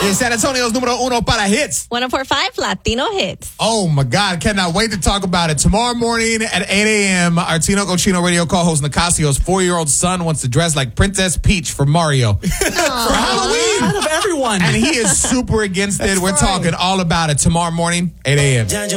It's San Antonio's número uno para hits. 104.5 Latino Hits. Oh, my God. Cannot wait to talk about it. Tomorrow morning at 8 a.m., our Tino Cochino radio co-host Nicasio's 4-year-old son wants to dress like Princess Peach for Mario. For Halloween. Out of everyone. And he is super against it. We're talking all about it tomorrow morning, 8 a.m.